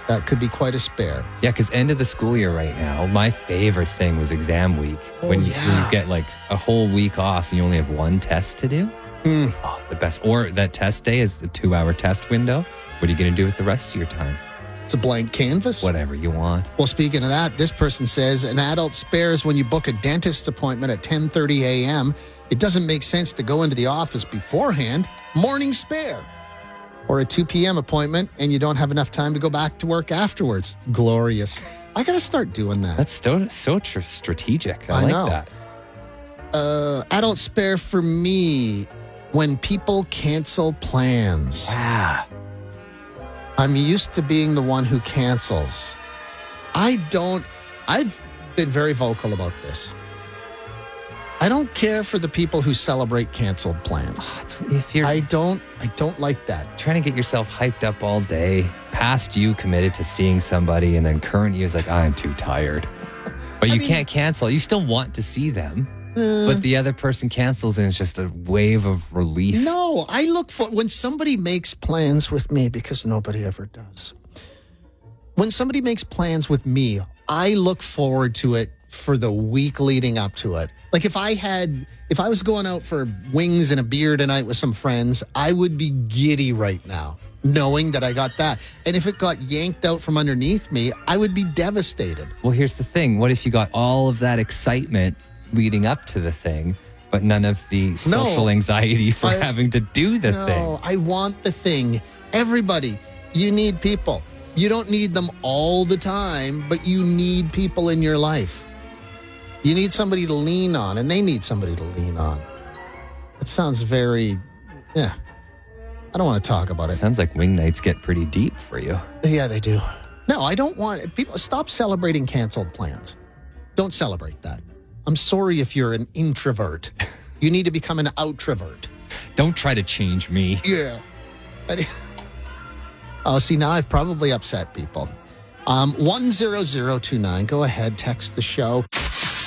That could be quite a spare. Yeah, because end of the school year right now, my favorite thing was exam week. When you get like a whole week off and you only have one test to do. Oh, the best. Or that test day is the 2-hour test window. What are you going to do with the rest of your time? It's a blank canvas. Whatever you want. Well, speaking of that, this person says an adult spare is when you book a dentist's appointment at 10:30 a.m. It doesn't make sense to go into the office beforehand. Morning spare. Or a 2 p.m. appointment and you don't have enough time to go back to work afterwards. Glorious. I got to start doing that. That's so strategic. I like know. that. Adult spare for me, when people cancel plans. Ah. I'm used to being the one who cancels. I've been very vocal about this. I don't care for the people who celebrate canceled plans. If you're I don't like that. trying to get yourself hyped up all day, past you committed to seeing somebody, and then current you is like, I'm too tired. But you can't cancel. You still want to see them, but the other person cancels and it's just a wave of relief. No, I look for when somebody makes plans with me, because nobody ever does. When somebody makes plans with me, I look forward to it for the week leading up to it. Like if I was going out for wings and a beer tonight with some friends, I would be giddy right now, knowing that I got that. And if it got yanked out from underneath me, I would be devastated. Well, here's the thing. What if you got all of that excitement leading up to the thing, but none of the social anxiety for having to do the thing? No, I want the thing. Everybody, you need people. You don't need them all the time, but you need people in your life. You need somebody to lean on, and they need somebody to lean on. It sounds very, I don't want to talk about it. Sounds like wing nights get pretty deep for you. Yeah, they do. No, I don't want people. Stop celebrating canceled plans. Don't celebrate that. I'm sorry if you're an introvert. You need to become an outrovert. Don't try to change me. Yeah. Oh, see, now I've probably upset people. 10029. Go ahead, text the show.